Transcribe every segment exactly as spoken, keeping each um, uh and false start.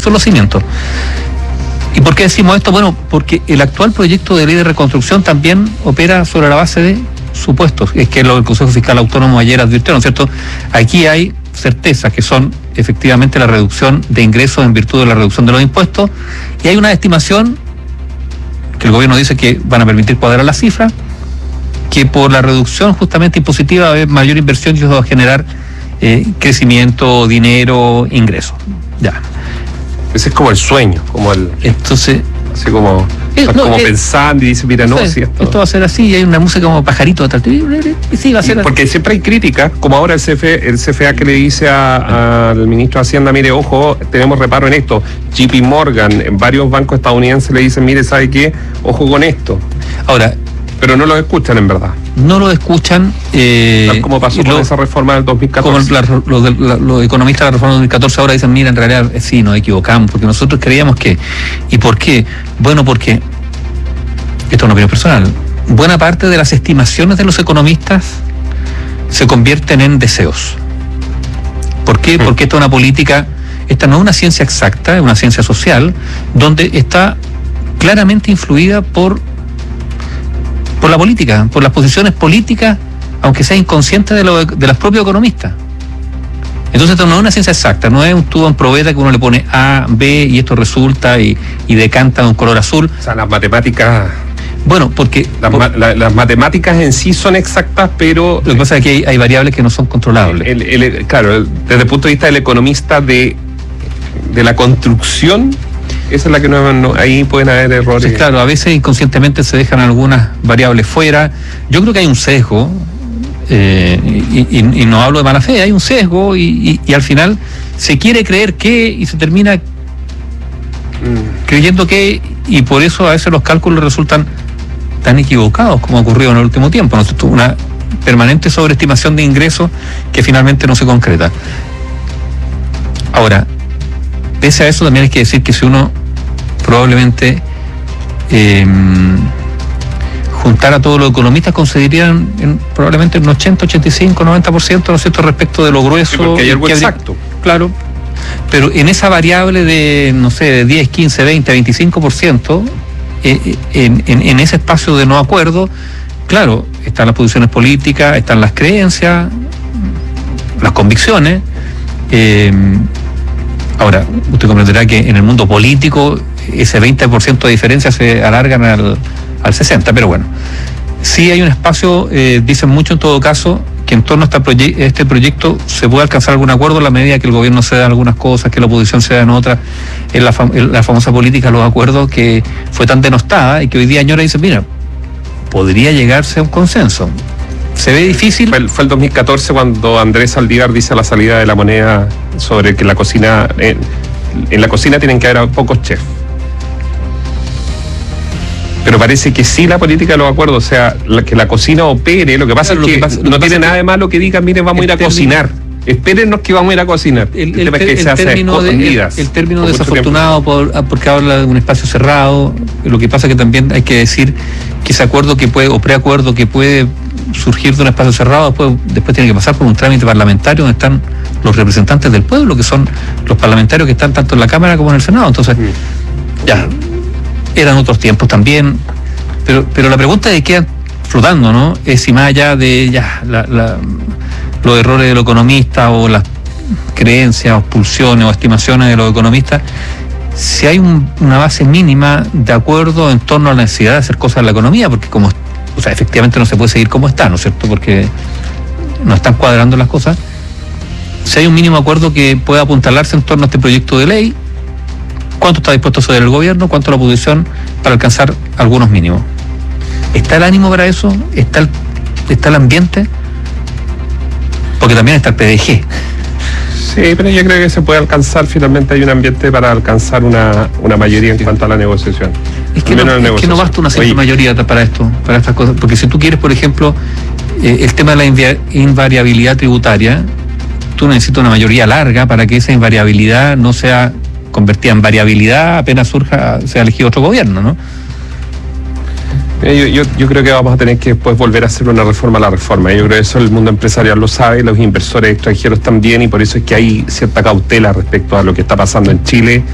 son los cimientos. ¿Y por qué decimos esto? Bueno, porque el actual proyecto de ley de reconstrucción también opera sobre la base de supuestos, es que lo que el Consejo Fiscal Autónomo ayer advirtió, ¿no es cierto? Aquí hay certezas que son efectivamente la reducción de ingresos en virtud de la reducción de los impuestos, y hay una estimación que el gobierno dice que van a permitir cuadrar la cifra, que por la reducción justamente impositiva va a haber mayor inversión y eso va a generar eh, crecimiento, dinero, ingresos. Ya. Ese es como el sueño, como el... Entonces... Así como... Eh, no, como eh, pensando y dice, mira, no, no si esto... esto va a ser así, y hay una música como pajarito atrás. Sí, va a ser. Porque siempre hay críticas, como ahora el C F E, el C F A que le dice a, al ministro de Hacienda, mire, ojo, tenemos reparo en esto. J P Morgan, en varios bancos estadounidenses le dicen, mire, ¿sabe qué? Ojo con esto. Ahora... Pero no lo escuchan, en verdad. No lo escuchan. Eh, Tal como pasó con lo, esa reforma del dos mil catorce. Como los lo, lo, lo economistas de la reforma del dos mil catorce ahora dicen, mira, en realidad eh, sí, nos equivocamos, porque nosotros creíamos que... ¿Y por qué? Bueno, porque... Esto es una opinión personal. Buena parte de las estimaciones de los economistas se convierten en deseos. ¿Por qué? Porque esta es una política... Esta no es una ciencia exacta, es una ciencia social, donde está claramente influida por... por la política, por las posiciones políticas, aunque sea inconsciente de, lo, de los propios economistas. Entonces esto no es una ciencia exacta, no es un tubo en probeta que uno le pone A, B y esto resulta y, y decanta de un color azul. O sea, las matemáticas... Bueno, porque... Las, por, la, las matemáticas en sí son exactas, pero... Lo que pasa es que hay, hay variables que no son controlables. El, el, el, claro, el, desde el punto de vista del economista de, de la construcción... Esa es la que no, no, ahí pueden haber errores. Entonces, claro, a veces inconscientemente se dejan algunas variables fuera. Yo creo que hay un sesgo, eh, y, y, y no hablo de mala fe, hay un sesgo y, y, y al final se quiere creer que y se termina mm. creyendo que, y por eso a veces los cálculos resultan tan equivocados como ha ocurrido en el último tiempo, ¿no? Una permanente sobreestimación de ingresos que finalmente no se concreta. Ahora, pese a eso también hay que decir que si uno probablemente eh, juntara a todos los economistas concederían en, probablemente un ochenta, ochenta y cinco, noventa por ciento, ¿no es cierto?, respecto de lo grueso. Sí, porque hay algo habría, exacto. Claro, pero en esa variable de, no sé, de diez, quince, veinte, veinticinco por ciento, eh, en, en, en ese espacio de no acuerdo, claro, están las posiciones políticas, están las creencias, las convicciones. Eh, Ahora, usted comprenderá que en el mundo político ese veinte por ciento de diferencia se alargan al, al sesenta por ciento, pero bueno, sí hay un espacio, eh, dicen mucho en todo caso, que en torno a este, proye- este proyecto se puede alcanzar algún acuerdo a la medida que el gobierno ceda algunas cosas, que la oposición ceda en otras, en la, fam- en la famosa política los acuerdos que fue tan denostada y que hoy día Añora dice, mira, podría llegarse a un consenso. Se ve difícil. Fue el, fue el dos mil catorce cuando Andrés Saldívar dice a la salida de La Moneda sobre que la cocina, en, en la cocina tienen que haber pocos chefs. Pero parece que sí la política de los acuerdos, o sea, la, que la cocina opere, lo que pasa Claro, es que, lo que pasa, no lo tiene pasa nada de malo que digan, miren, vamos a ir a término, cocinar. Espérennos que vamos a ir a cocinar. El, el, el tema el, es que el se hace término, de, el, el término por desafortunado por, porque habla de un espacio cerrado. Lo que pasa es que también hay que decir que ese acuerdo que puede, o preacuerdo que puede surgir de un espacio cerrado, después, después tiene que pasar por un trámite parlamentario donde están los representantes del pueblo, que son los parlamentarios que están tanto en la Cámara como en el Senado. Entonces, mm. ya, eran otros tiempos también, pero, pero la pregunta que queda flotando, ¿no?, es si más allá de ya la, la, los errores de los economistas o las creencias o pulsiones o estimaciones de los economistas, si hay un, una base mínima de acuerdo en torno a la necesidad de hacer cosas en la economía, porque como, o sea, efectivamente no se puede seguir como está, ¿no es cierto?, porque no están cuadrando las cosas. Si hay un mínimo acuerdo que pueda apuntalarse en torno a este proyecto de ley, ¿cuánto está dispuesto a ceder el gobierno? ¿Cuánto la oposición para alcanzar algunos mínimos? ¿Está el ánimo para eso? ¿Está el, está el ambiente? Porque también está el P D G. Sí, pero yo creo que se puede alcanzar, finalmente hay un ambiente para alcanzar una, una mayoría en cuanto a la negociación. Es que, no, es negociación. que no basta una simple Oye. mayoría para esto, para estas cosas, porque si tú quieres, por ejemplo, eh, el tema de la invi- invariabilidad tributaria, tú necesitas una mayoría larga para que esa invariabilidad no sea convertida en variabilidad apenas surja, sea elegido otro gobierno, ¿no? Yo, yo, yo creo que vamos a tener que después volver a hacer una reforma a la reforma. Yo creo que eso el mundo empresarial lo sabe, los inversores extranjeros también, y por eso es que hay cierta cautela respecto a lo que está pasando en Chile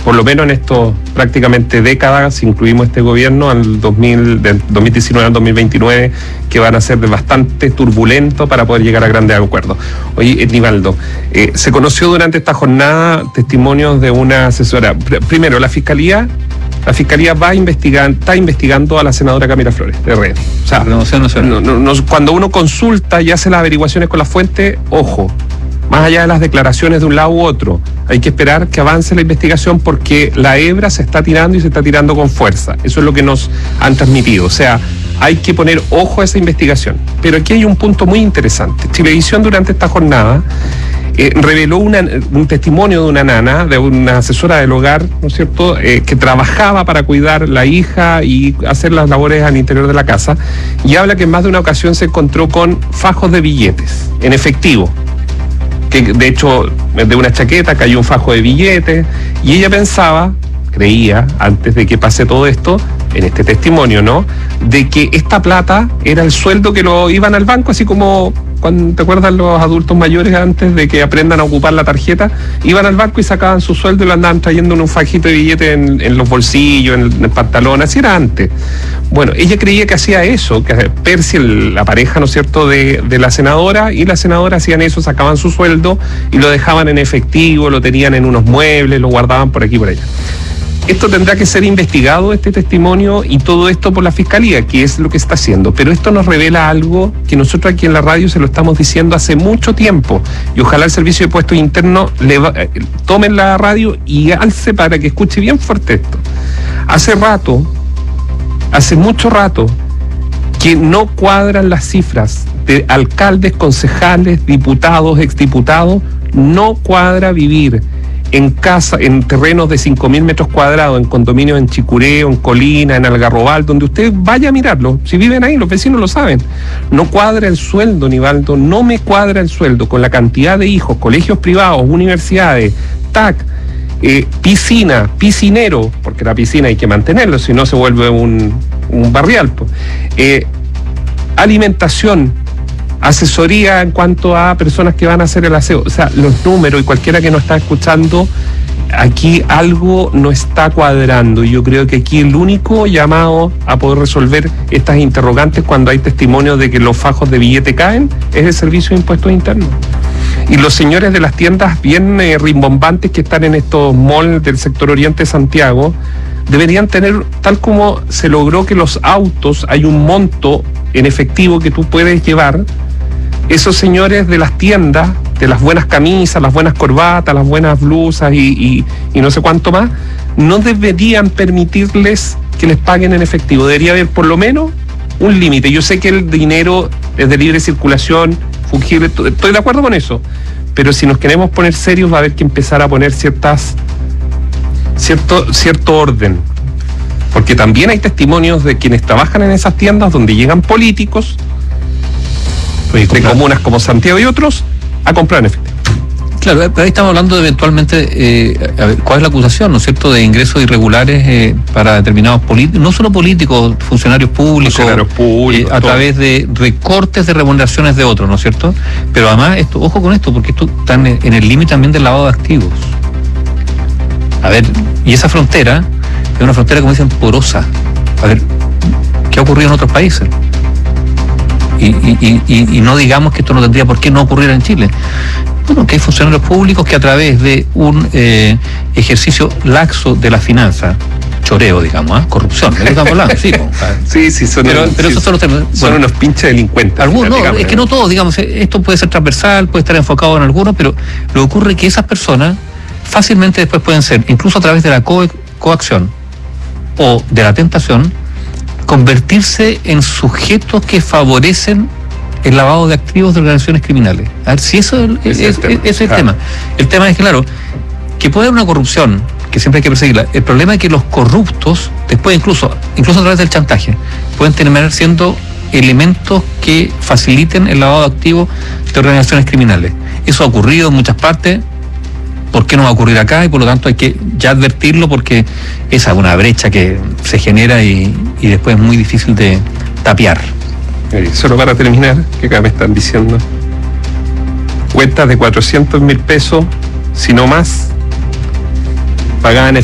por lo menos en estos prácticamente décadas, si incluimos este gobierno, al dos mil, del dos mil diecinueve al dos mil veintinueve, que van a ser bastante turbulentos para poder llegar a grandes acuerdos. Oye, Nivaldo, eh, se conoció durante esta jornada testimonios de una asesora. Pr- primero, la Fiscalía La Fiscalía va a investigar, está investigando a la senadora Camila Flores, de R N. O sea, no, no, no, no, cuando uno consulta y hace las averiguaciones con la fuente, ojo, más allá de las declaraciones de un lado u otro, hay que esperar que avance la investigación porque la hebra se está tirando y se está tirando con fuerza. Eso es lo que nos han transmitido. O sea, hay que poner ojo a esa investigación. Pero aquí hay un punto muy interesante. Chilevisión durante esta jornada Eh, reveló una, un testimonio de una nana, de una asesora del hogar, ¿no es cierto?, eh, que trabajaba para cuidar la hija y hacer las labores al interior de la casa, y habla que en más de una ocasión se encontró con fajos de billetes, en efectivo, que de hecho de una chaqueta cayó un fajo de billetes, y ella pensaba, creía, antes de que pase todo esto, en este testimonio, ¿no?, de que esta plata era el sueldo que lo iban al banco, así como cuando, ¿te acuerdas los adultos mayores antes de que aprendan a ocupar la tarjeta? Iban al banco y sacaban su sueldo y lo andaban trayendo en un fajito de billete en, en los bolsillos, en el, en el pantalón, así era antes. Bueno, ella creía que hacía eso, que Percy, el, la pareja, ¿no es cierto?, de, de la senadora, y la senadora hacían eso, sacaban su sueldo y lo dejaban en efectivo, lo tenían en unos muebles, lo guardaban por aquí y por allá. Esto tendrá que ser investigado, este testimonio, y todo esto por la Fiscalía, que es lo que está haciendo. Pero esto nos revela algo que nosotros aquí en la radio se lo estamos diciendo hace mucho tiempo. Y ojalá el Servicio de Puestos Internos le va, eh, tomen la radio y alce para que escuche bien fuerte esto. Hace rato, hace mucho rato, que no cuadran las cifras de alcaldes, concejales, diputados, exdiputados. No cuadra vivir en casa, en terrenos de cinco mil metros cuadrados, en condominios en Chicureo, en Colina, en Algarrobal, donde usted vaya a mirarlo. Si viven ahí, los vecinos lo saben. No cuadra el sueldo, Nivaldo, no me cuadra el sueldo con la cantidad de hijos, colegios privados, universidades, T A C, eh, piscina, piscinero, porque la piscina hay que mantenerlo, si no se vuelve un, un barrial. Pues. Eh, alimentación, asesoría en cuanto a personas que van a hacer el aseo. O sea, los números, y cualquiera que nos está escuchando, aquí algo no está cuadrando. Y yo creo que aquí el único llamado a poder resolver estas interrogantes cuando hay testimonios de que los fajos de billete caen es el Servicio de Impuestos Internos. Y los señores de las tiendas bien eh, rimbombantes que están en estos malls del sector oriente de Santiago deberían tener, tal como se logró que los autos, hay un monto en efectivo que tú puedes llevar. Esos señores de las tiendas, de las buenas camisas, las buenas corbatas, las buenas blusas y, y, y no sé cuánto más, no deberían permitirles que les paguen en efectivo. Debería haber por lo menos un límite. Yo sé que el dinero es de libre circulación, fungible, estoy de acuerdo con eso, pero si nos queremos poner serios va a haber que empezar a poner ciertas cierto, cierto orden. Porque también hay testimonios de quienes trabajan en esas tiendas donde llegan políticos de comunas como Santiago y otros a comprar en efectivo. Claro, pero ahí estamos hablando de eventualmente, eh, a ver, ¿cuál es la acusación, no es cierto?, de ingresos irregulares eh, para determinados políticos, no solo políticos, funcionarios públicos, funcionarios públicos eh, a todo. Través de recortes de remuneraciones de otros, ¿no es cierto? Pero además, esto, ojo con esto, porque esto está en, en el límite también del lavado de activos. A ver, y esa frontera es una frontera, como dicen, porosa. A ver, ¿qué ha ocurrido en otros países? Y, y, y, y no digamos que esto no tendría por qué no ocurrir en Chile. Bueno, que hay funcionarios públicos que a través de un eh, ejercicio laxo de la finanza, choreo, digamos, ¿eh? corrupción, ¿de qué estamos hablando? Sí, o sea, sí, sí, son, pero, el, pero sí, esos son los temas. Son bueno, unos pinches delincuentes. Algunos, no, digamos, es que no todos, digamos, esto puede ser transversal, puede estar enfocado en algunos, pero lo que ocurre es que esas personas fácilmente después pueden ser, incluso a través de la co- coacción o de la tentación, convertirse en sujetos que favorecen el lavado de activos de organizaciones criminales. A ver, si eso es, es, es, es, es el claro. tema. El tema es, claro, que puede haber una corrupción, que siempre hay que perseguirla. El problema es que los corruptos, después incluso, incluso a través del chantaje, pueden terminar siendo elementos que faciliten el lavado de activos de organizaciones criminales. Eso ha ocurrido en muchas partes. ¿Por qué no va a ocurrir acá? Y por lo tanto hay que ya advertirlo, porque esa es una brecha que se genera y, y después es muy difícil de tapiar. Eh, solo para terminar, que acá me están diciendo, cuentas de cuatrocientos mil pesos, si no más, pagadas en